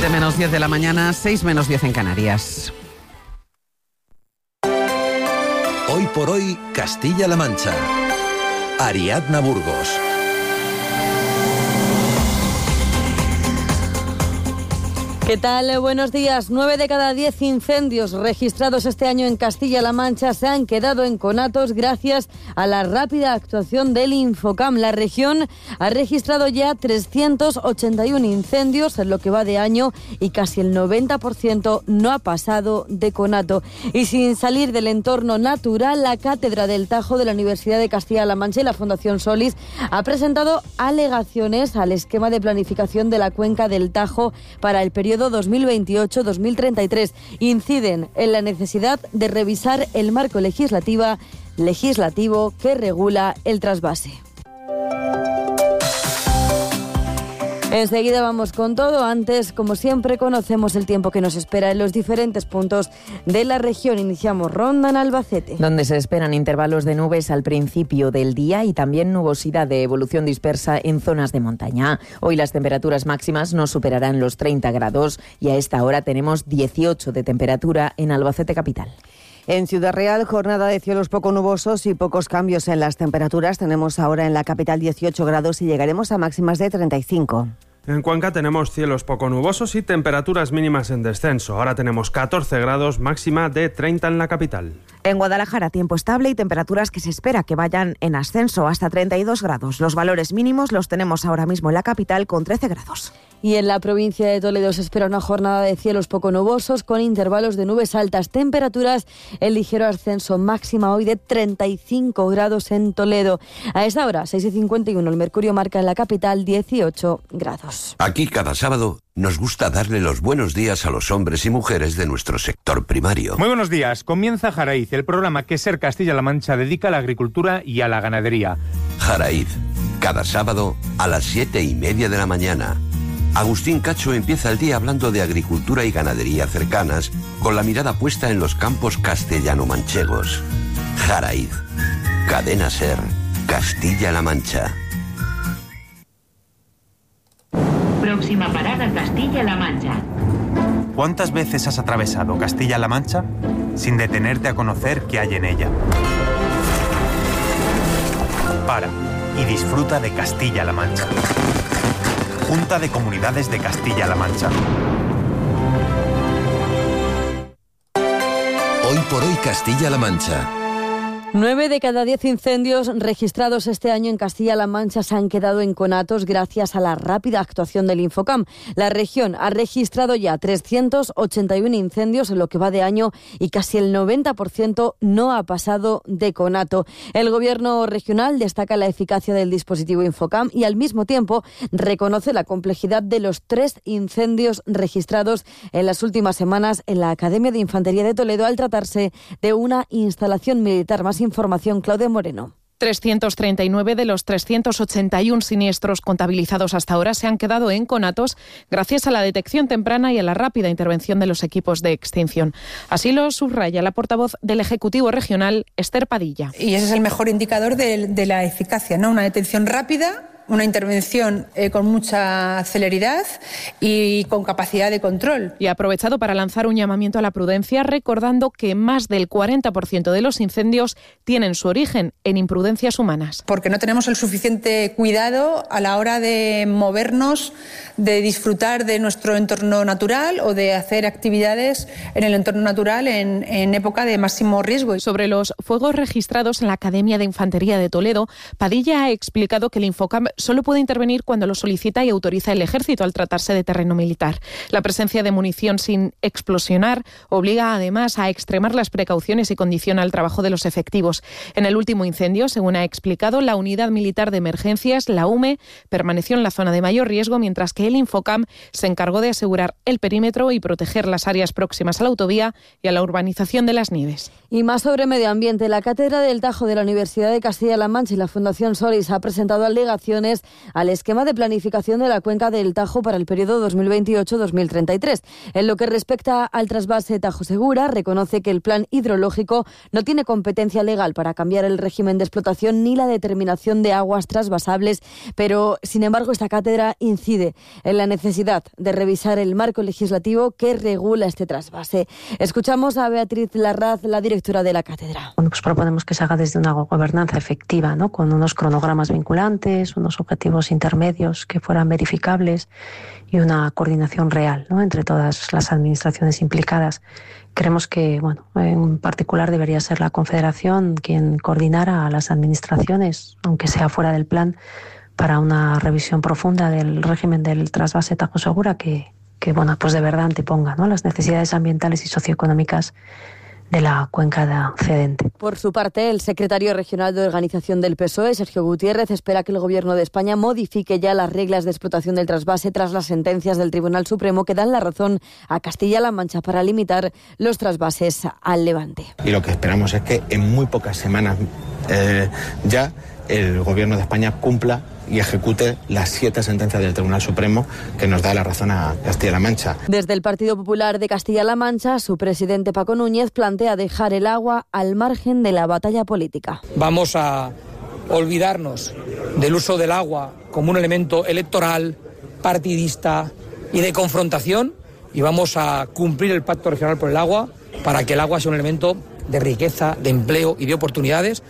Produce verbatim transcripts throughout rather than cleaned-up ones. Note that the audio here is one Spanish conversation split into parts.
siete menos diez de la mañana, seis menos diez en Canarias. Hoy por hoy, Castilla-La Mancha. Ariadna Burgos. ¿Qué tal? Buenos días. Nueve de cada diez incendios registrados este año en Castilla-La Mancha se han quedado en conatos gracias a la rápida actuación del Infocam. La región ha registrado ya trescientos ochenta y uno incendios en lo que va de año y casi el noventa por ciento no ha pasado de conato. Y sin salir del entorno natural, la Cátedra del Tajo de la Universidad de Castilla-La Mancha y la Fundación Solís ha presentado alegaciones al esquema de planificación de la cuenca del Tajo para el periodo dos mil veintiocho dos mil treinta y tres. Inciden en la necesidad de revisar el marco legislativa, legislativo que regula el trasvase. Enseguida vamos con todo. Antes, como siempre, conocemos el tiempo que nos espera en los diferentes puntos de la región. Iniciamos ronda en Albacete, donde se esperan intervalos de nubes al principio del día y también nubosidad de evolución dispersa en zonas de montaña. Hoy las temperaturas máximas no superarán los treinta grados y a esta hora tenemos dieciocho de temperatura en Albacete capital. En Ciudad Real, jornada de cielos poco nubosos y pocos cambios en las temperaturas. Tenemos ahora en la capital dieciocho grados y llegaremos a máximas de treinta y cinco. En Cuenca tenemos cielos poco nubosos y temperaturas mínimas en descenso. Ahora tenemos catorce grados, máxima de treinta en la capital. En Guadalajara, tiempo estable y temperaturas que se espera que vayan en ascenso hasta treinta y dos grados. Los valores mínimos los tenemos ahora mismo en la capital con trece grados. Y en la provincia de Toledo se espera una jornada de cielos poco nubosos con intervalos de nubes altas. Temperaturas en ligero ascenso, máxima hoy de treinta y cinco grados en Toledo. A esta hora, seis y cincuenta y uno, el mercurio marca en la capital dieciocho grados. Aquí cada sábado nos gusta darle los buenos días a los hombres y mujeres de nuestro sector primario. Muy buenos días. Comienza Jaraiz, el programa que Ser Castilla-La Mancha dedica a la agricultura y a la ganadería. Jaraiz, cada sábado a las siete y media de la mañana. Agustín Cacho empieza el día hablando de agricultura y ganadería cercanas, con la mirada puesta en los campos castellano-manchegos. Jaraiz, Cadena Ser, Castilla-La Mancha. Próxima parada, Castilla-La Mancha. ¿Cuántas veces has atravesado Castilla-La Mancha sin detenerte a conocer qué hay en ella? Para y disfruta de Castilla-La Mancha. Junta de Comunidades de Castilla-La Mancha. Hoy por hoy Castilla-La Mancha. Nueve de cada diez incendios registrados este año en Castilla-La Mancha se han quedado en conatos gracias a la rápida actuación del Infocam. La región ha registrado ya trescientos ochenta y uno incendios en lo que va de año y casi el noventa por ciento no ha pasado de conato. El gobierno regional destaca la eficacia del dispositivo Infocam y al mismo tiempo reconoce la complejidad de los tres incendios registrados en las últimas semanas en la Academia de Infantería de Toledo al tratarse de una instalación militar. Más información, Claudia Moreno. trescientos treinta y nueve de los trescientos ochenta y uno siniestros contabilizados hasta ahora se han quedado en conatos gracias a la detección temprana y a la rápida intervención de los equipos de extinción. Así lo subraya la portavoz del Ejecutivo Regional, Esther Padilla. Y ese es el mejor indicador de, de la eficacia, ¿no? Una detención rápida, una intervención eh, con mucha celeridad y con capacidad de control. Y ha aprovechado para lanzar un llamamiento a la prudencia, recordando que más del cuarenta por ciento de los incendios tienen su origen en imprudencias humanas. Porque no tenemos el suficiente cuidado a la hora de movernos, de disfrutar de nuestro entorno natural o de hacer actividades en el entorno natural en, en época de máximo riesgo. Sobre los fuegos registrados en la Academia de Infantería de Toledo, Padilla ha explicado que el Infocam solo puede intervenir cuando lo solicita y autoriza el Ejército al tratarse de terreno militar. La presencia de munición sin explosionar obliga además a extremar las precauciones y condiciona el trabajo de los efectivos. En el último incendio, según ha explicado, la Unidad Militar de Emergencias, la U M E, permaneció en la zona de mayor riesgo, mientras que el Infocam se encargó de asegurar el perímetro y proteger las áreas próximas a la autovía y a la urbanización de Las Nieves. Y más sobre medio ambiente, la Cátedra del Tajo de la Universidad de Castilla-La Mancha y la Fundación Solís ha presentado alegaciones millones al esquema de planificación de la cuenca del Tajo para el periodo dos mil veintiocho dos mil treinta y tres. En lo que respecta al trasvase Tajo Segura, reconoce que el plan hidrológico no tiene competencia legal para cambiar el régimen de explotación ni la determinación de aguas trasvasables, pero, sin embargo, esta cátedra incide en la necesidad de revisar el marco legislativo que regula este trasvase. Escuchamos a Beatriz Larraz, la directora de la cátedra. Bueno, pues proponemos que se haga desde una gobernanza efectiva, ¿no? Con unos cronogramas vinculantes, unos objetivos intermedios que fueran verificables y una coordinación real, ¿no?, entre todas las administraciones implicadas. Creemos que, bueno, en particular debería ser la Confederación quien coordinara a las administraciones, aunque sea fuera del plan, para una revisión profunda del régimen del trasvase Tajo Segura que, que bueno, pues de verdad anteponga, ¿no?, las necesidades ambientales y socioeconómicas de la cuenca de cedente. Por su parte, el secretario regional de organización del P S O E, Sergio Gutiérrez, espera que el Gobierno de España modifique ya las reglas de explotación del trasvase tras las sentencias del Tribunal Supremo que dan la razón a Castilla-La Mancha para limitar los trasvases al Levante. Y lo que esperamos es que en muy pocas semanas eh, ya el Gobierno de España cumpla y ejecute las siete sentencias del Tribunal Supremo que nos da la razón a Castilla-La Mancha. Desde el Partido Popular de Castilla-La Mancha, su presidente Paco Núñez plantea dejar el agua al margen de la batalla política. Vamos a olvidarnos del uso del agua como un elemento electoral, partidista y de confrontación, y vamos a cumplir el Pacto Regional por el Agua para que el agua sea un elemento de riqueza, de empleo y de oportunidades.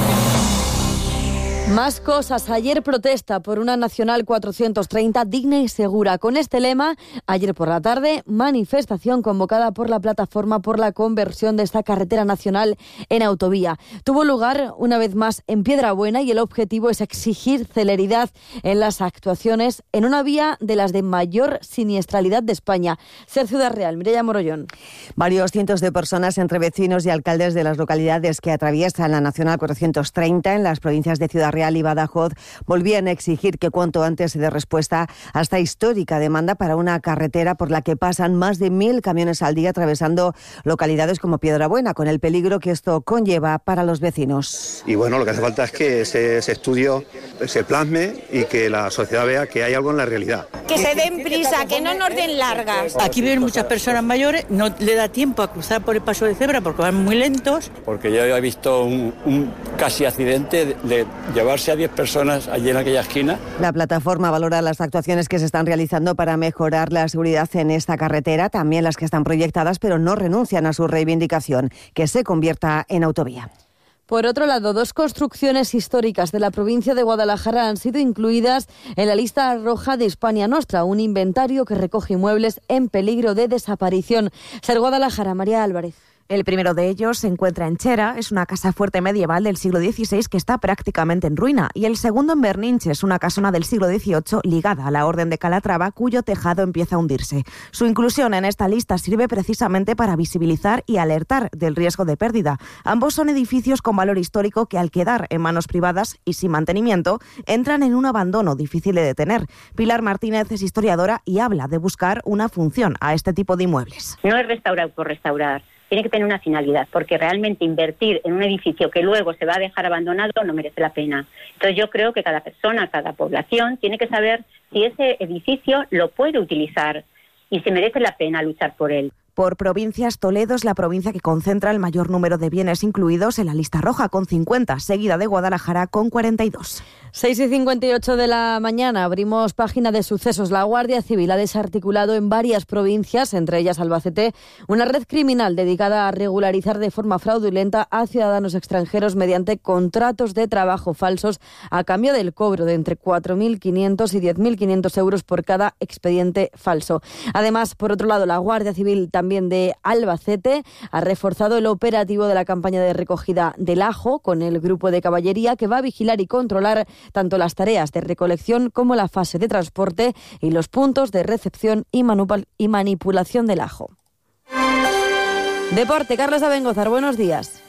Más cosas. Ayer protesta por una Nacional cuatrocientos treinta digna y segura. Con este lema, ayer por la tarde, manifestación convocada por la Plataforma por la conversión de esta carretera nacional en autovía. Tuvo lugar una vez más en Piedrabuena y el objetivo es exigir celeridad en las actuaciones en una vía de las de mayor siniestralidad de España. Ser Ciudad Real, Mireia Morollón. Varios cientos de personas, entre vecinos y alcaldes de las localidades que atraviesan la Nacional cuatrocientos treinta en las provincias de Ciudad Real y Badajoz, volvían a exigir que cuanto antes se dé respuesta a esta histórica demanda para una carretera por la que pasan más de mil camiones al día atravesando localidades como Piedrabuena, con el peligro que esto conlleva para los vecinos. Y bueno, lo que hace falta es que ese, ese estudio se plasme y que la sociedad vea que hay algo en la realidad. Que se den prisa, que no nos den largas. Aquí viven muchas personas mayores, no le da tiempo a cruzar por el paso de cebra porque van muy lentos. Porque yo he visto un, un casi accidente de, de llevarse a diez personas allí en aquella esquina. La plataforma valora las actuaciones que se están realizando para mejorar la seguridad en esta carretera, también las que están proyectadas, pero no renuncian a su reivindicación, que se convierta en autovía. Por otro lado, dos construcciones históricas de la provincia de Guadalajara han sido incluidas en la lista roja de Hispania Nostra, un inventario que recoge inmuebles en peligro de desaparición. Ser Guadalajara, María Álvarez. El primero de ellos se encuentra en Chera, es una casa fuerte medieval del siglo dieciséis que está prácticamente en ruina, y el segundo en Berninches, una casona del siglo dieciocho ligada a la Orden de Calatrava, cuyo tejado empieza a hundirse. Su inclusión en esta lista sirve precisamente para visibilizar y alertar del riesgo de pérdida. Ambos son edificios con valor histórico que, al quedar en manos privadas y sin mantenimiento, entran en un abandono difícil de detener. Pilar Martínez es historiadora y habla de buscar una función a este tipo de inmuebles. No es restaurar por restaurar. Tiene que tener una finalidad, porque realmente invertir en un edificio que luego se va a dejar abandonado no merece la pena. Entonces yo creo que cada persona, cada población tiene que saber si ese edificio lo puede utilizar y si merece la pena luchar por él. Por provincias, Toledo es la provincia que concentra el mayor número de bienes incluidos en la lista roja, con cincuenta, seguida de Guadalajara con cuarenta y dos. seis y cincuenta y ocho de la mañana, abrimos página de sucesos. La Guardia Civil ha desarticulado en varias provincias, entre ellas Albacete, una red criminal dedicada a regularizar de forma fraudulenta a ciudadanos extranjeros mediante contratos de trabajo falsos a cambio del cobro de entre cuatro mil quinientos y diez mil quinientos euros por cada expediente falso. Además, por otro lado, la Guardia Civil también También de Albacete ha reforzado el operativo de la campaña de recogida del ajo con el grupo de caballería que va a vigilar y controlar tanto las tareas de recolección como la fase de transporte y los puntos de recepción y, manupul- y manipulación del ajo. Deporte, Carlos Abengozar, buenos días.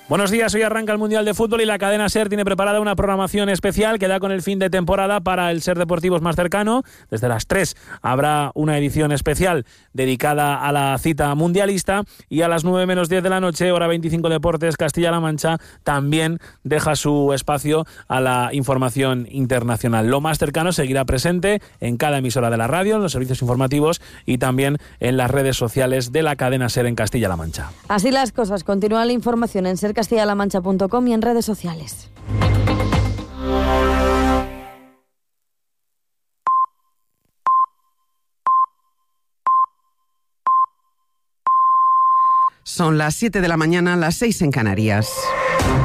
Buenos días, hoy arranca el Mundial de Fútbol y la cadena SER tiene preparada una programación especial que da con el fin de temporada para el SER Deportivos más cercano. Desde las tres habrá una edición especial dedicada a la cita mundialista y a las nueve menos diez de la noche, hora veinticinco Deportes, Castilla-La Mancha también deja su espacio a la información internacional. Lo más cercano seguirá presente en cada emisora de la radio, en los servicios informativos y también en las redes sociales de la cadena SER en Castilla-La Mancha. Así las cosas, continúa la información en ser castilla la mancha punto com y en redes sociales. Son las siete de la mañana, las seis en Canarias.